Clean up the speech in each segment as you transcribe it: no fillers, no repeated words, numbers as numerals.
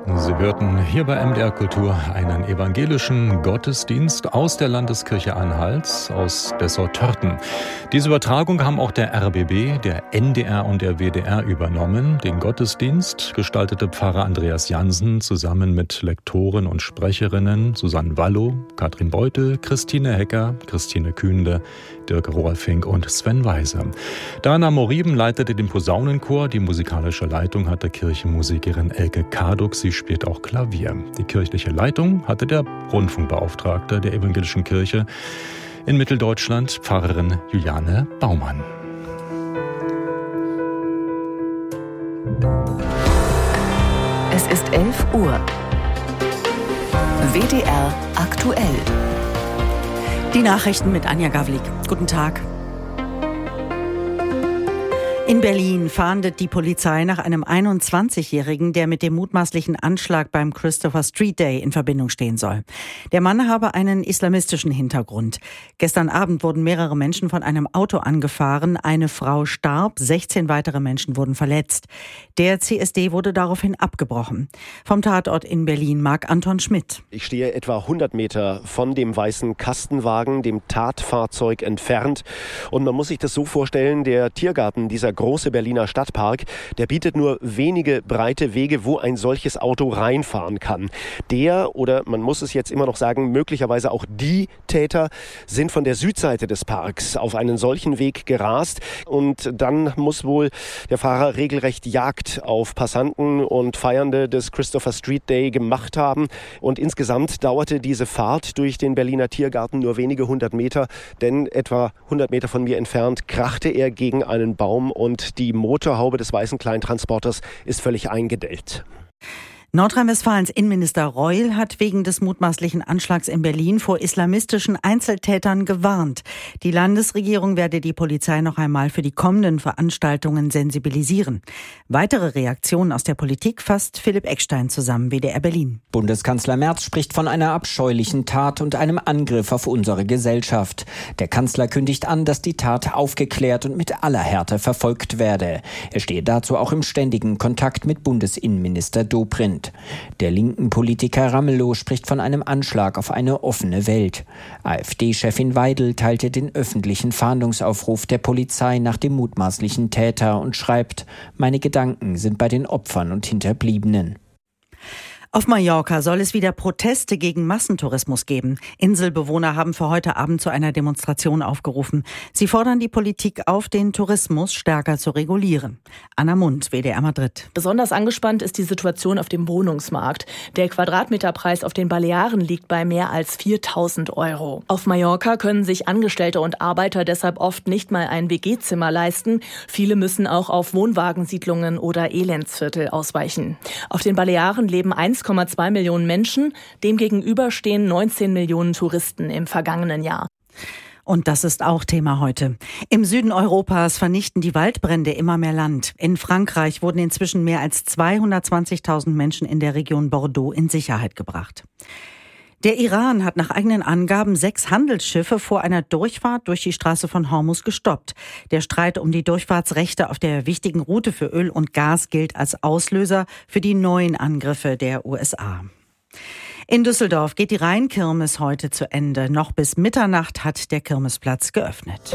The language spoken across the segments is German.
Sie hörten hier bei MDR Kultur einen evangelischen Gottesdienst aus der Landeskirche Anhalt, aus Dessau-Törten. Diese Übertragung haben auch der RBB, der NDR und der WDR übernommen. Den Gottesdienst gestaltete Pfarrer Andreas Jansen zusammen mit Lektoren und Sprecherinnen Susanne Wallow, Katrin Beutel, Christine Hecker, Christine Kühnle, Dirk Rohrfink und Sven Weise. Dana Moriben leitete den Posaunenchor, die musikalische Leitung hatte Kirchenmusikerin Elke Karduk, sie spielt auch Klavier. Die kirchliche Leitung hatte der Rundfunkbeauftragte der Evangelischen Kirche in Mitteldeutschland, Pfarrerin Juliane Baumann. Es ist 11 Uhr. WDR aktuell. Die Nachrichten mit Anja Gavlik. Guten Tag. In Berlin fahndet die Polizei nach einem 21-Jährigen, der mit dem mutmaßlichen Anschlag beim Christopher Street Day in Verbindung stehen soll. Der Mann habe einen islamistischen Hintergrund. Gestern Abend wurden mehrere Menschen von einem Auto angefahren. Eine Frau starb, 16 weitere Menschen wurden verletzt. Der CSD wurde daraufhin abgebrochen. Vom Tatort in Berlin, Marc-Anton Schmidt. Ich stehe etwa 100 Meter von dem weißen Kastenwagen, dem Tatfahrzeug, entfernt. Und man muss sich das so vorstellen, der Tiergarten, dieser große Berliner Stadtpark, der bietet nur wenige breite Wege, wo ein solches Auto reinfahren kann. Der, oder man muss es jetzt immer noch sagen, möglicherweise auch die Täter sind von der Südseite des Parks auf einen solchen Weg gerast. Und dann muss wohl der Fahrer regelrecht Jagd auf Passanten und Feiernde des Christopher Street Day gemacht haben. Und insgesamt dauerte diese Fahrt durch den Berliner Tiergarten nur wenige 100 Meter, denn etwa 100 Meter von mir entfernt krachte er gegen einen Baum und die Motorhaube des weißen Kleintransporters ist völlig eingedellt. Nordrhein-Westfalens Innenminister Reul hat wegen des mutmaßlichen Anschlags in Berlin vor islamistischen Einzeltätern gewarnt. Die Landesregierung werde die Polizei noch einmal für die kommenden Veranstaltungen sensibilisieren. Weitere Reaktionen aus der Politik fasst Philipp Eckstein zusammen, WDR Berlin. Bundeskanzler Merz spricht von einer abscheulichen Tat und einem Angriff auf unsere Gesellschaft. Der Kanzler kündigt an, dass die Tat aufgeklärt und mit aller Härte verfolgt werde. Er stehe dazu auch im ständigen Kontakt mit Bundesinnenminister Dobrindt. Der linken Politiker Ramelow spricht von einem Anschlag auf eine offene Welt. AfD-Chefin Weidel teilte den öffentlichen Fahndungsaufruf der Polizei nach dem mutmaßlichen Täter und schreibt: Meine Gedanken sind bei den Opfern und Hinterbliebenen. Auf Mallorca soll es wieder Proteste gegen Massentourismus geben. Inselbewohner haben für heute Abend zu einer Demonstration aufgerufen. Sie fordern die Politik auf, den Tourismus stärker zu regulieren. Anna Mund, WDR Madrid. Besonders angespannt ist die Situation auf dem Wohnungsmarkt. Der Quadratmeterpreis auf den Balearen liegt bei mehr als 4.000 €. Auf Mallorca können sich Angestellte und Arbeiter deshalb oft nicht mal ein WG-Zimmer leisten. Viele müssen auch auf Wohnwagensiedlungen oder Elendsviertel ausweichen. Auf den Balearen leben 1,2 Millionen Menschen, demgegenüber stehen 19 Millionen Touristen im vergangenen Jahr. Und das ist auch Thema heute. Im Süden Europas vernichten die Waldbrände immer mehr Land. In Frankreich wurden inzwischen mehr als 220.000 Menschen in der Region Bordeaux in Sicherheit gebracht. Der Iran hat nach eigenen Angaben 6 Handelsschiffe vor einer Durchfahrt durch die Straße von Hormuz gestoppt. Der Streit um die Durchfahrtsrechte auf der wichtigen Route für Öl und Gas gilt als Auslöser für die neuen Angriffe der USA. In Düsseldorf geht die Rheinkirmes heute zu Ende. Noch bis Mitternacht hat der Kirmesplatz geöffnet.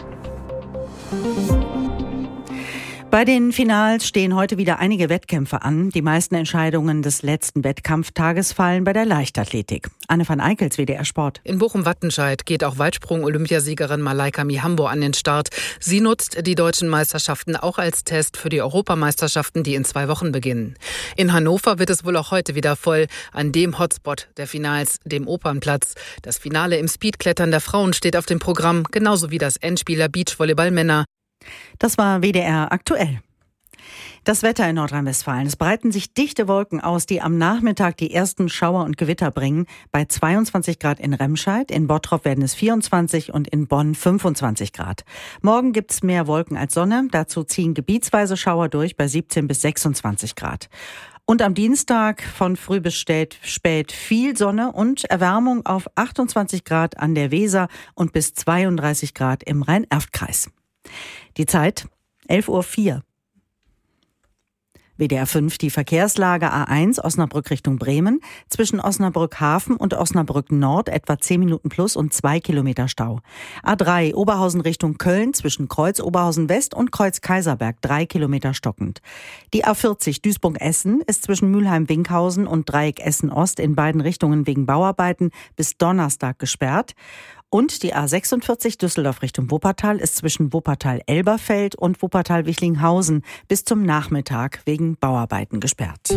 Bei den Finals stehen heute wieder einige Wettkämpfe an. Die meisten Entscheidungen des letzten Wettkampftages fallen bei der Leichtathletik. Anne van Eickels, WDR Sport. In Bochum-Wattenscheid geht auch Weitsprung-Olympiasiegerin Malaika Mihambo an den Start. Sie nutzt die deutschen Meisterschaften auch als Test für die Europameisterschaften, die in 2 Wochen beginnen. In Hannover wird es wohl auch heute wieder voll an dem Hotspot der Finals, dem Opernplatz. Das Finale im Speedklettern der Frauen steht auf dem Programm, genauso wie das Endspieler Beachvolleyball Männer. Das war WDR aktuell. Das Wetter in Nordrhein-Westfalen. Es breiten sich dichte Wolken aus, die am Nachmittag die ersten Schauer und Gewitter bringen. Bei 22 Grad in Remscheid, in Bottrop werden es 24 und in Bonn 25 Grad. Morgen gibt's mehr Wolken als Sonne. Dazu ziehen gebietsweise Schauer durch bei 17 bis 26 Grad. Und am Dienstag von früh bis spät viel Sonne und Erwärmung auf 28 Grad an der Weser und bis 32 Grad im Rhein-Erft-Kreis. Die Zeit 11:04 Uhr. WDR 5 die Verkehrslage: A1 Osnabrück Richtung Bremen. Zwischen Osnabrück Hafen und Osnabrück Nord etwa 10 Minuten plus und 2 Kilometer Stau. A3 Oberhausen Richtung Köln zwischen Kreuz Oberhausen West und Kreuz Kaiserberg 3 Kilometer stockend. Die A40 Duisburg-Essen ist zwischen Mülheim-Winkhausen und Dreieck Essen-Ost in beiden Richtungen wegen Bauarbeiten bis Donnerstag gesperrt. Und die A46 Düsseldorf Richtung Wuppertal ist zwischen Wuppertal-Elberfeld und Wuppertal-Wichlinghausen bis zum Nachmittag wegen Bauarbeiten gesperrt.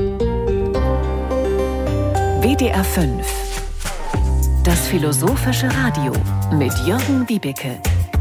WDR 5. Das philosophische Radio mit Jürgen Wiebeke.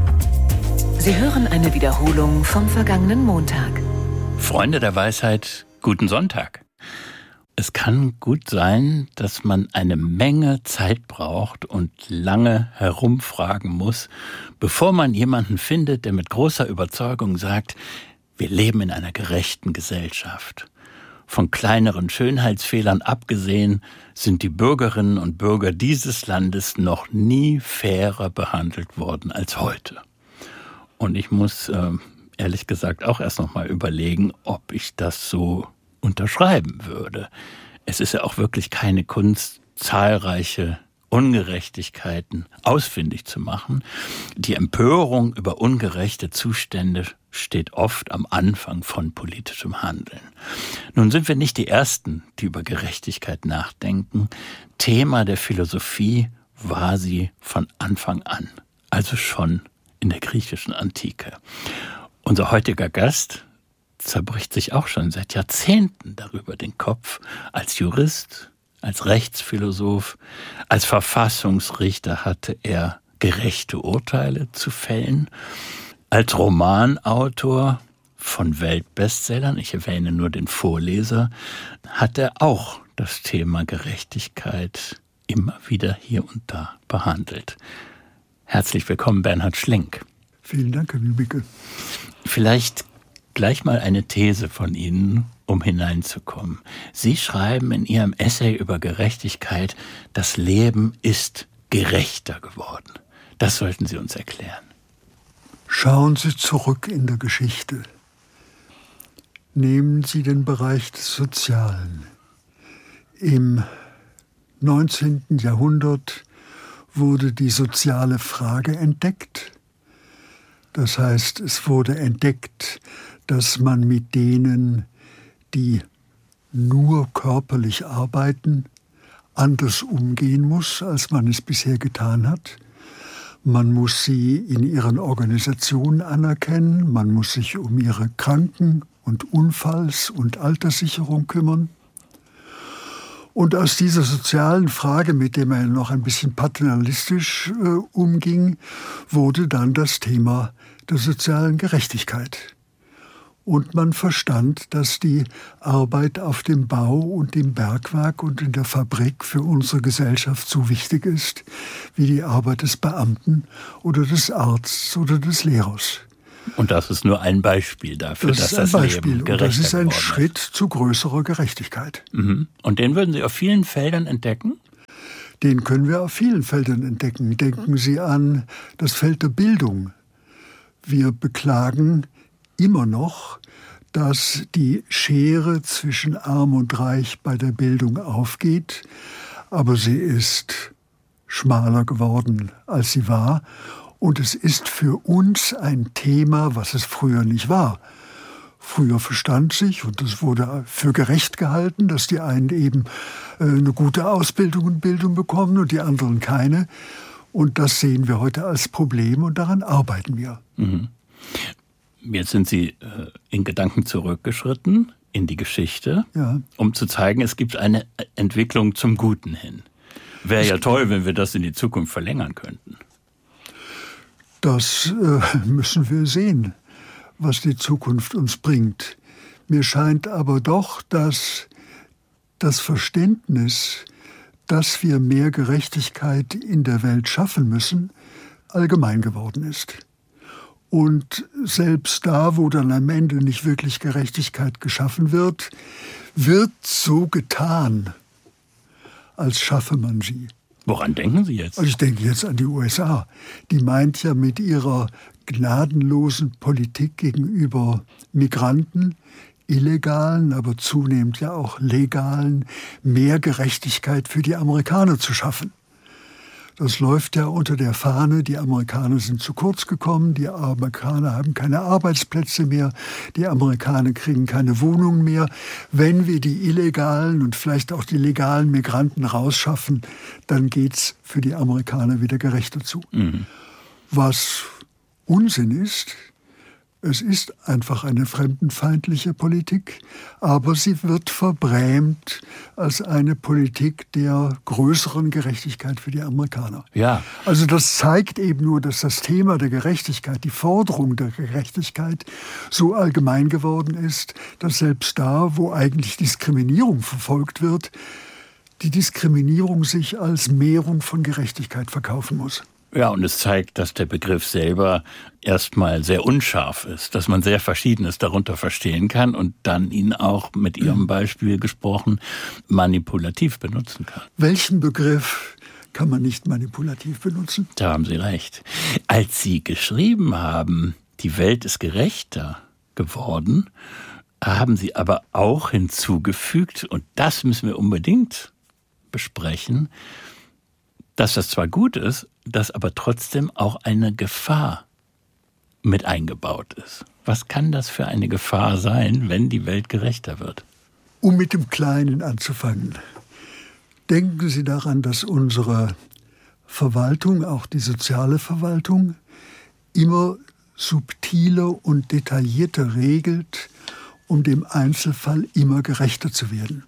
Sie hören eine Wiederholung vom vergangenen Montag. Freunde der Weisheit, guten Sonntag. Es kann gut sein, dass man eine Menge Zeit braucht und lange herumfragen muss, bevor man jemanden findet, der mit großer Überzeugung sagt, wir leben in einer gerechten Gesellschaft. Von kleineren Schönheitsfehlern abgesehen sind die Bürgerinnen und Bürger dieses Landes noch nie fairer behandelt worden als heute. Und ich muss ehrlich gesagt auch erst noch mal überlegen, ob ich das so unterschreiben würde. Es ist ja auch wirklich keine Kunst, zahlreiche Ungerechtigkeiten ausfindig zu machen. Die Empörung über ungerechte Zustände steht oft am Anfang von politischem Handeln. Nun sind wir nicht die Ersten, die über Gerechtigkeit nachdenken. Thema der Philosophie war sie von Anfang an, also schon in der griechischen Antike. Unser heutiger Gast zerbricht sich auch schon seit Jahrzehnten darüber den Kopf. Als Jurist, als Rechtsphilosoph, als Verfassungsrichter hatte er gerechte Urteile zu fällen. Als Romanautor von Weltbestsellern, ich erwähne nur den Vorleser, hat er auch das Thema Gerechtigkeit immer wieder hier und da behandelt. Herzlich willkommen, Bernhard Schlink. Vielen Dank, Herr Wiebeke. Vielleicht gleich mal eine These von Ihnen, um hineinzukommen. Sie schreiben in Ihrem Essay über Gerechtigkeit, das Leben ist gerechter geworden. Das sollten Sie uns erklären. Schauen Sie zurück in der Geschichte. Nehmen Sie den Bereich des Sozialen. Im 19. Jahrhundert wurde die soziale Frage entdeckt. Das heißt, es wurde entdeckt, dass man mit denen, die nur körperlich arbeiten, anders umgehen muss, als man es bisher getan hat. Man muss sie in ihren Organisationen anerkennen, man muss sich um ihre Kranken- und Unfalls- und Alterssicherung kümmern. Und aus dieser sozialen Frage, mit der man noch ein bisschen paternalistisch umging, wurde dann das Thema der sozialen Gerechtigkeit. Und man verstand, dass die Arbeit auf dem Bau und im Bergwerk und in der Fabrik für unsere Gesellschaft so wichtig ist, wie die Arbeit des Beamten oder des Arztes oder des Lehrers. Und das ist nur ein Beispiel dafür, dass das Leben gerechter geworden ist. Das ist ein Schritt zu größerer Gerechtigkeit. Mhm. Und den würden Sie auf vielen Feldern entdecken? Den können wir auf vielen Feldern entdecken. Denken Sie an das Feld der Bildung. Wir beklagen immer noch, dass die Schere zwischen Arm und Reich bei der Bildung aufgeht, aber sie ist schmaler geworden, als sie war. Und es ist für uns ein Thema, was es früher nicht war. Früher verstand sich, und es wurde für gerecht gehalten, dass die einen eben eine gute Ausbildung und Bildung bekommen und die anderen keine. Und das sehen wir heute als Problem und daran arbeiten wir. Mhm. Jetzt sind Sie in Gedanken zurückgeschritten in die Geschichte, ja, um zu zeigen, es gibt eine Entwicklung zum Guten hin. Wäre ja toll, wenn wir das in die Zukunft verlängern könnten. Das müssen wir sehen, was die Zukunft uns bringt. Mir scheint aber doch, dass das Verständnis, dass wir mehr Gerechtigkeit in der Welt schaffen müssen, allgemein geworden ist. Und selbst da, wo dann am Ende nicht wirklich Gerechtigkeit geschaffen wird, wird so getan, als schaffe man sie. Woran denken Sie jetzt? Also ich denke jetzt an die USA. Die meint ja mit ihrer gnadenlosen Politik gegenüber Migranten illegalen, aber zunehmend ja auch legalen, mehr Gerechtigkeit für die Amerikaner zu schaffen. Das läuft ja unter der Fahne, die Amerikaner sind zu kurz gekommen, die Amerikaner haben keine Arbeitsplätze mehr, die Amerikaner kriegen keine Wohnungen mehr. Wenn wir die illegalen und vielleicht auch die legalen Migranten rausschaffen, dann geht's für die Amerikaner wieder gerechter zu. Mhm. Was Unsinn ist, es ist einfach eine fremdenfeindliche Politik, aber sie wird verbrämt als eine Politik der größeren Gerechtigkeit für die Amerikaner. Ja. Also das zeigt eben nur, dass das Thema der Gerechtigkeit, die Forderung der Gerechtigkeit so allgemein geworden ist, dass selbst da, wo eigentlich Diskriminierung verfolgt wird, die Diskriminierung sich als Mehrung von Gerechtigkeit verkaufen muss. Ja, und es zeigt, dass der Begriff selber erstmal sehr unscharf ist, dass man sehr Verschiedenes darunter verstehen kann und dann ihn auch mit Ihrem Beispiel gesprochen manipulativ benutzen kann. Welchen Begriff kann man nicht manipulativ benutzen? Da haben Sie recht. Als Sie geschrieben haben, die Welt ist gerechter geworden, haben Sie aber auch hinzugefügt, und das müssen wir unbedingt besprechen, dass das zwar gut ist, dass aber trotzdem auch eine Gefahr mit eingebaut ist. Was kann das für eine Gefahr sein, wenn die Welt gerechter wird? Um mit dem Kleinen anzufangen. Denken Sie daran, dass unsere Verwaltung, auch die soziale Verwaltung, immer subtiler und detaillierter regelt, um dem Einzelfall immer gerechter zu werden.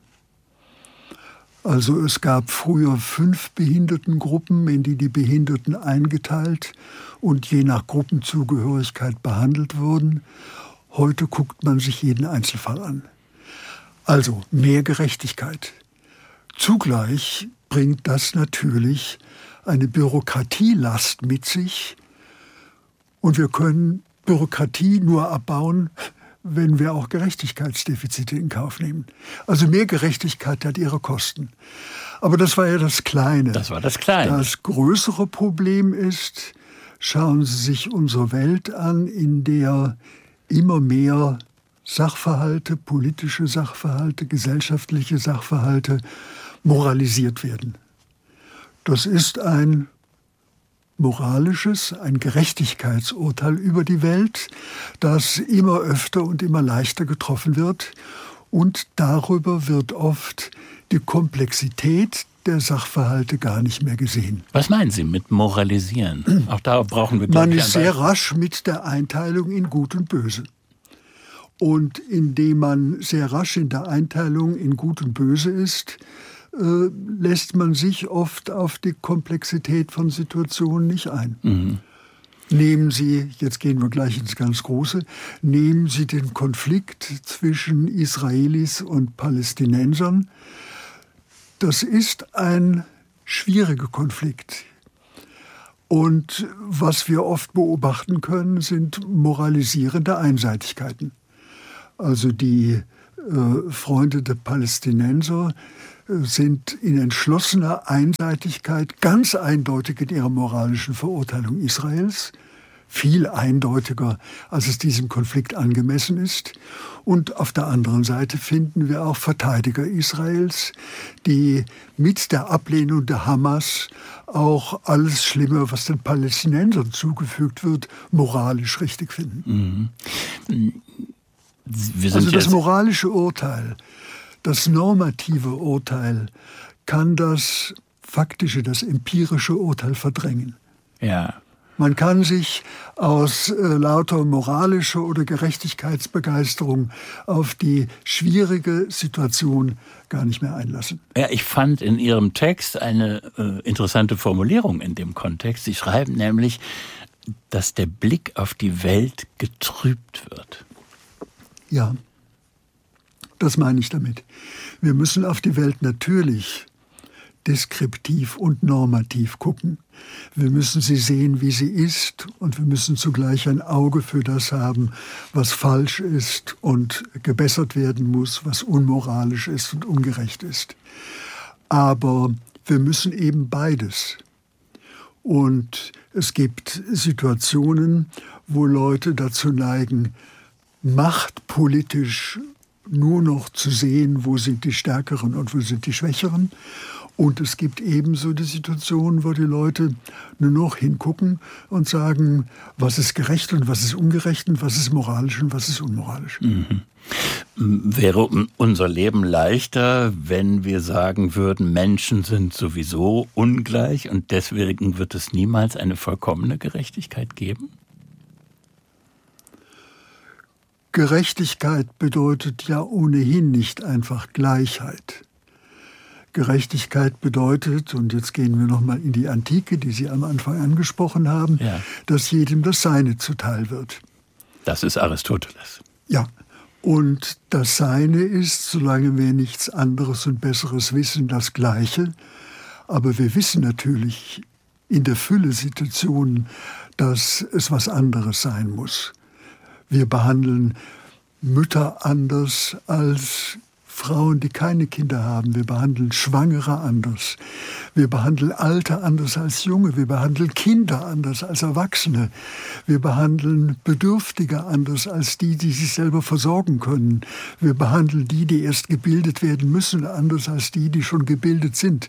Also es gab früher 5 Behindertengruppen, in die die Behinderten eingeteilt und je nach Gruppenzugehörigkeit behandelt wurden. Heute guckt man sich jeden Einzelfall an. Also mehr Gerechtigkeit. Zugleich bringt das natürlich eine Bürokratielast mit sich. Und wir können Bürokratie nur abbauen, wenn wir auch Gerechtigkeitsdefizite in Kauf nehmen. Also mehr Gerechtigkeit hat ihre Kosten. Aber das war ja das Kleine. Das war das Kleine. Das größere Problem ist, schauen Sie sich unsere Welt an, in der immer mehr Sachverhalte, politische Sachverhalte, gesellschaftliche Sachverhalte moralisiert werden. Das ist ein moralisches, ein Gerechtigkeitsurteil über die Welt, das immer öfter und immer leichter getroffen wird. Und darüber wird oft die Komplexität der Sachverhalte gar nicht mehr gesehen. Was meinen Sie mit moralisieren? Auch da brauchen wir, glaube ich, Man ist sehr rasch mit der Einteilung in Gut und Böse. Und indem man sehr rasch in der Einteilung in Gut und Böse ist, lässt man sich oft auf die Komplexität von Situationen nicht ein. Mhm. Nehmen Sie, jetzt gehen wir gleich ins ganz Große, nehmen Sie den Konflikt zwischen Israelis und Palästinensern. Das ist ein schwieriger Konflikt. Und was wir oft beobachten können, sind moralisierende Einseitigkeiten. Also die Freunde der Palästinenser sind in entschlossener Einseitigkeit ganz eindeutig in ihrer moralischen Verurteilung Israels, viel eindeutiger, als es diesem Konflikt angemessen ist. Und auf der anderen Seite finden wir auch Verteidiger Israels, die mit der Ablehnung der Hamas auch alles Schlimme, was den Palästinensern zugefügt wird, moralisch richtig finden. Mhm. Also das moralische Urteil, das normative Urteil kann das faktische, das empirische Urteil verdrängen. Ja. Man kann sich aus lauter moralischer oder Gerechtigkeitsbegeisterung auf die schwierige Situation gar nicht mehr einlassen. Ja, ich fand in Ihrem Text eine interessante Formulierung in dem Kontext. Sie schreiben nämlich, dass der Blick auf die Welt getrübt wird. Ja, das meine ich damit. Wir müssen auf die Welt natürlich deskriptiv und normativ gucken. Wir müssen sie sehen, wie sie ist, und wir müssen zugleich ein Auge für das haben, was falsch ist und gebessert werden muss, was unmoralisch ist und ungerecht ist. Aber wir müssen eben beides. Und es gibt Situationen, wo Leute dazu neigen, machtpolitisch nur noch zu sehen, wo sind die Stärkeren und wo sind die Schwächeren. Und es gibt ebenso die Situation, wo die Leute nur noch hingucken und sagen, was ist gerecht und was ist ungerecht und was ist moralisch und was ist unmoralisch. Mhm. Wäre unser Leben leichter, wenn wir sagen würden, Menschen sind sowieso ungleich und deswegen wird es niemals eine vollkommene Gerechtigkeit geben? Gerechtigkeit bedeutet ja ohnehin nicht einfach Gleichheit. Gerechtigkeit bedeutet, und jetzt gehen wir nochmal in die Antike, die Sie am Anfang angesprochen haben, dass jedem das Seine zuteil wird. Das ist Aristoteles. Ja, und das Seine ist, solange wir nichts anderes und Besseres wissen, das Gleiche. Aber wir wissen natürlich in der Fülle Situationen, dass es was anderes sein muss. Wir behandeln Mütter anders als Frauen, die keine Kinder haben. Wir behandeln Schwangere anders. Wir behandeln Alte anders als Junge. Wir behandeln Kinder anders als Erwachsene. Wir behandeln Bedürftige anders als die sich selber versorgen können. Wir behandeln die erst gebildet werden müssen, anders als die schon gebildet sind.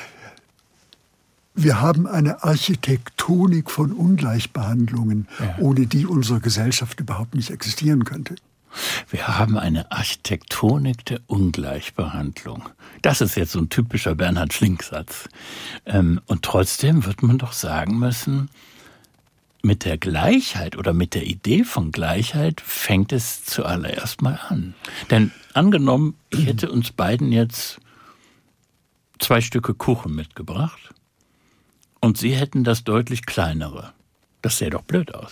Wir haben eine Architektonik von Ungleichbehandlungen, ohne die unsere Gesellschaft überhaupt nicht existieren könnte. Wir haben eine Architektonik der Ungleichbehandlung. Das ist jetzt so ein typischer Bernhard Schlink-Satz. Und trotzdem wird man doch sagen müssen, mit der Gleichheit oder mit der Idee von Gleichheit fängt es zuallererst mal an. Denn angenommen, ich hätte uns beiden jetzt 2 Stücke Kuchen mitgebracht und Sie hätten das deutlich kleinere. Das sähe doch blöd aus.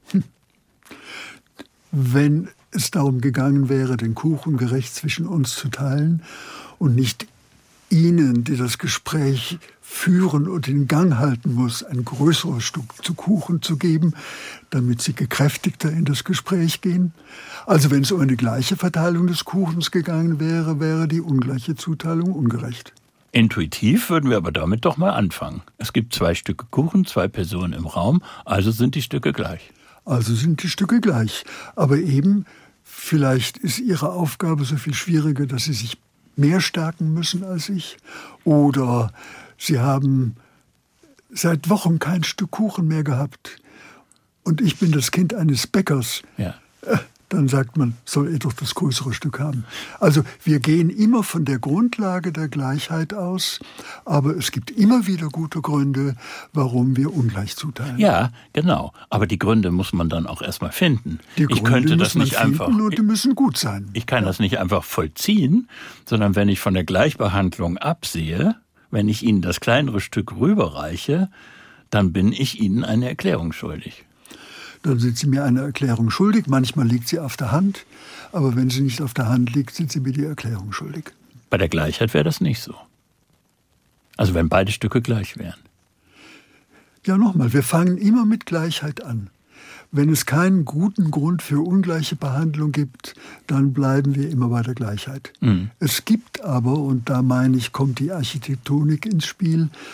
Wenn es darum gegangen wäre, den Kuchen gerecht zwischen uns zu teilen und nicht Ihnen, die das Gespräch führen und in Gang halten muss, ein größeres Stück zu Kuchen zu geben, damit Sie gekräftigter in das Gespräch gehen. Also wenn es um eine gleiche Verteilung des Kuchens gegangen wäre, wäre die ungleiche Zuteilung ungerecht. Intuitiv würden wir aber damit doch mal anfangen. Es gibt 2 Stücke Kuchen, 2 Personen im Raum, also sind die Stücke gleich. Also sind die Stücke gleich. Aber eben, vielleicht ist Ihre Aufgabe so viel schwieriger, dass Sie sich mehr stärken müssen als ich. Oder Sie haben seit Wochen kein Stück Kuchen mehr gehabt. Und ich bin das Kind eines Bäckers. Ja. Dann sagt man, soll er doch das größere Stück haben. Also wir gehen immer von der Grundlage der Gleichheit aus, aber es gibt immer wieder gute Gründe, warum wir ungleich zuteilen. Ja, genau. Aber die Gründe muss man dann auch erstmal finden. Die Gründe muss man finden und die müssen gut sein. Ich kann das nicht einfach vollziehen, sondern wenn ich von der Gleichbehandlung absehe, wenn ich Ihnen das kleinere Stück rüberreiche, dann bin ich Ihnen eine Erklärung schuldig. Dann sind Sie mir eine Erklärung schuldig. Manchmal liegt sie auf der Hand. Aber wenn sie nicht auf der Hand liegt, sind Sie mir die Erklärung schuldig. Bei der Gleichheit wäre das nicht so. Also wenn beide Stücke gleich wären. Ja, nochmal, wir fangen immer mit Gleichheit an. Wenn es keinen guten Grund für ungleiche Behandlung gibt, dann bleiben wir immer bei der Gleichheit. Mhm. Es gibt aber, und da meine ich, kommt die Architektonik ins Spiel,